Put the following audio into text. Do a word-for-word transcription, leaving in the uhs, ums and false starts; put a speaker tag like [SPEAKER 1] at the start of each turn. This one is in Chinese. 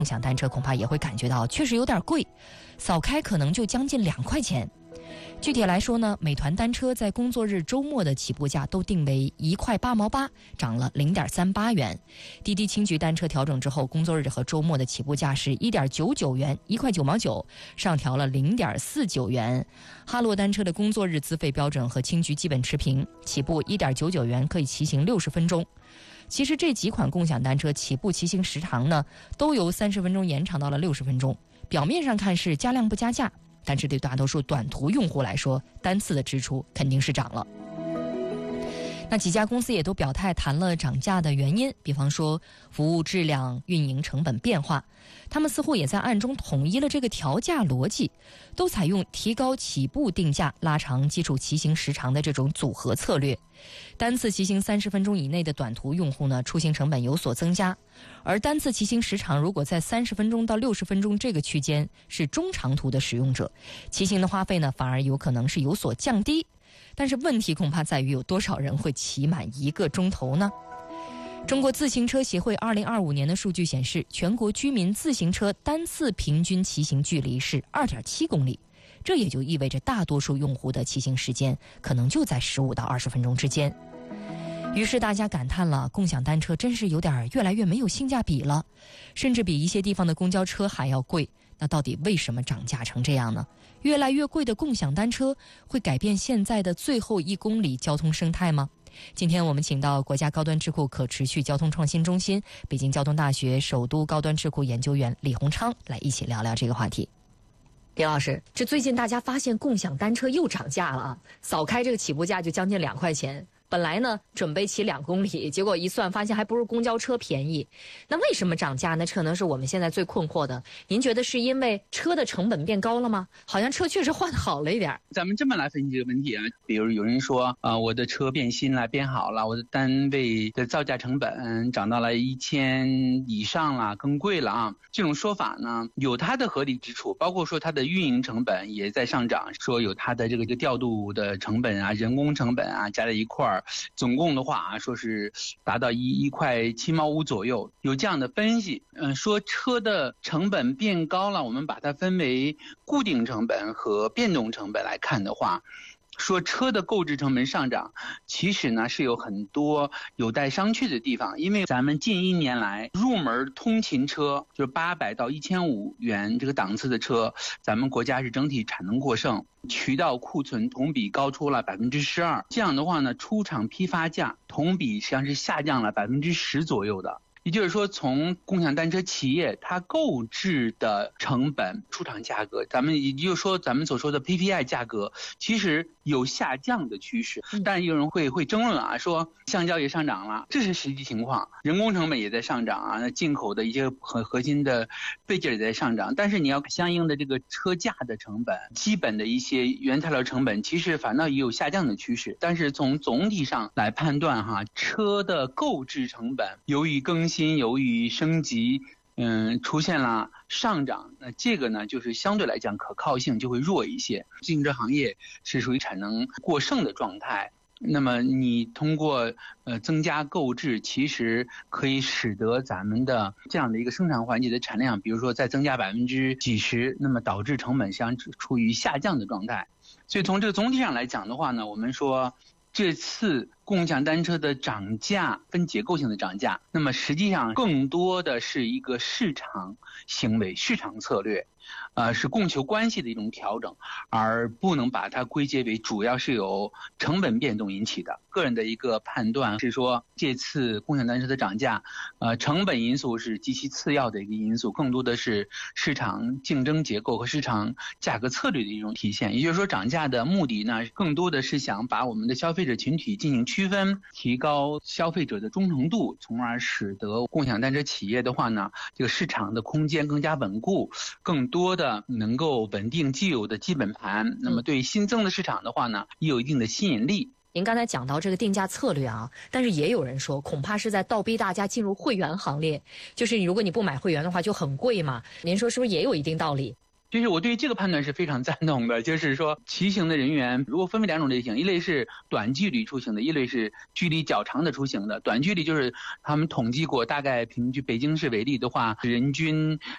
[SPEAKER 1] 共享单车恐怕也会感觉到确实有点贵，扫开可能就将近两块钱。具体来说呢，美团单车在工作日周末的起步价都定为一块八毛八，涨了零点三八元。滴滴轻局单车调整之后，工作日和周末的起步价是一点九九元，一块九毛九，上调了零点四九元。哈罗单车的工作日资费标准和轻局基本持平，起步一点九九元，可以骑行六十分钟。其实这几款共享单车起步骑行时长呢，都由三十分钟延长到了六十分钟。表面上看是加量不加价，但是对大多数短途用户来说，单次的支出肯定是涨了。那几家公司也都表态谈了涨价的原因，比方说服务质量、运营成本变化，他们似乎也在暗中统一了这个调价逻辑，都采用提高起步定价、拉长基础骑行时长的这种组合策略。单次骑行三十分钟以内的短途用户呢，出行成本有所增加，而单次骑行时长如果在三十分钟到六十分钟这个区间是中长途的使用者，骑行的花费呢反而有可能是有所降低。但是问题恐怕在于有多少人会骑满一个钟头呢？中国自行车协会二零二五年的数据显示，全国居民自行车单次平均骑行距离是 二点七公里，这也就意味着大多数用户的骑行时间可能就在十五到二十分钟之间。于是大家感叹了，共享单车真是有点越来越没有性价比了，甚至比一些地方的公交车还要贵。那到底为什么涨价成这样呢？越来越贵的共享单车会改变现在的最后一公里交通生态吗？今天我们请到国家高端智库可持续交通创新中心、北京交通大学首都高端智库研究员李洪昌来一起聊聊这个话题。李老师，这最近大家发现共享单车又涨价了啊，扫开这个起步价就将近两块钱。本来呢准备骑两公里，结果一算发现还不如公交车便宜。那为什么涨价呢？这可能是我们现在最困惑的。您觉得是因为车的成本变高了吗？好像车确实换好了一点。
[SPEAKER 2] 咱们这么来分析这个问题啊，比如有人说啊、呃，我的车变新了，变好了，我的单位的造价成本涨到了一千以上了，更贵了啊。这种说法呢有它的合理之处，包括说它的运营成本也在上涨，说有它的这个调度的成本啊、人工成本啊加在一块儿。总共的话啊，说是达到一一块七毛五左右，有这样的分析。嗯，说车的成本变高了，我们把它分为固定成本和变动成本来看的话，说车的购置成本上涨，其实呢是有很多有待商榷的地方。因为咱们近一年来入门通勤车就是八百到一千五元这个档次的车，咱们国家是整体产能过剩，渠道库存同比高出了百分之十二。这样的话呢，出厂批发价同比实际上是下降了百分之十左右的。也就是说，从共享单车企业它购置的成本、出厂价格，咱们也就是说咱们所说的 P P I 价格，其实有下降的趋势。但是有人会会争论啊，说橡胶也上涨了，这是实际情况，人工成本也在上涨啊，那进口的一些核核心的配件也在上涨。但是你要相应的这个车架的成本、基本的一些原材料成本，其实反倒也有下降的趋势。但是从总体上来判断哈，车的购置成本由于更新、由于升级，嗯，出现了上涨，那这个呢，就是相对来讲可靠性就会弱一些。自行车行业是属于产能过剩的状态，那么你通过呃增加购置，其实可以使得咱们的这样的一个生产环节的产量，比如说再增加百分之几十，那么导致成本实际上处于下降的状态。所以从这个总体上来讲的话呢，我们说这次共享单车的涨价分结构性的涨价，那么实际上更多的是一个市场行为、市场策略，呃，是供求关系的一种调整，而不能把它归结为主要是由成本变动引起的。个人的一个判断是说，这次共享单车的涨价，呃，成本因素是极其次要的一个因素，更多的是市场竞争结构和市场价格策略的一种体现。也就是说，涨价的目的呢，更多的是想把我们的消费者群体进行区分，提高消费者的忠诚度，从而使得共享单车企业的话呢，这个市场的空间更加稳固，更多的能够稳定既有的基本盘。那么对新增的市场的话呢，也有一定的吸引力。
[SPEAKER 1] 您刚才讲到这个定价策略啊，但是也有人说，恐怕是在倒逼大家进入会员行列，就是如果你不买会员的话就很贵嘛。您说是不是也有一定道理？
[SPEAKER 2] 就是我对于这个判断是非常赞同的，就是说骑行的人员如果分为两种类型，一类是短距离出行的，一类是距离较长的出行的。短距离就是他们统计过，大概平均北京市为例的话，人均